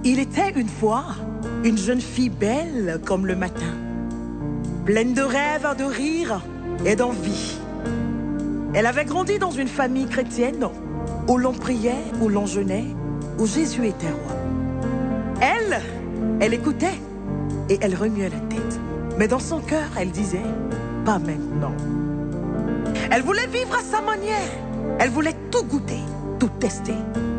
Il était une fois une jeune fille belle comme le matin, pleine de rêves, de rires et d'envie. Elle avait grandi dans une famille chrétienne où l'on priait, où l'on jeûnait, où Jésus était roi. Elle écoutait et elle remuait la tête. Mais dans son cœur, elle disait, pas maintenant. Elle voulait vivre à sa manière. Elle voulait tout goûter, tout tester.